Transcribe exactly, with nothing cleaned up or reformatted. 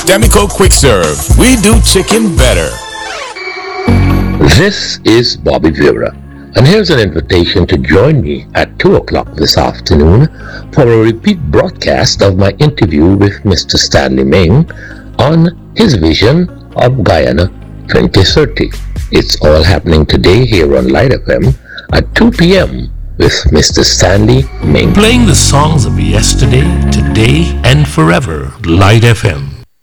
Demico Quick Serve. We do chicken better. This is Bobby Vera, and here's an invitation to join me at two o'clock this afternoon for a repeat broadcast of my interview with Mister Stanley Ming on his vision of Guyana twenty thirty. It's all happening today here on Light F M at two p.m. with Mister Stanley Ming. Playing the songs of yesterday, today, and forever. Light F M.